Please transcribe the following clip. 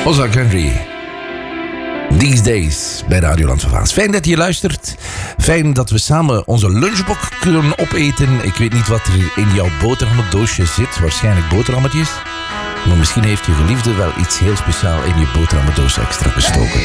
Ozark Henry. These Days bij Radioland van Vaals. Fijn dat je luistert. Fijn dat we samen onze lunchbox kunnen opeten. Ik weet niet wat er in jouw boterhammendoosje zit. Waarschijnlijk boterhammetjes. Maar misschien heeft je geliefde wel iets heel speciaal in je boterhammendoos extra gestoken.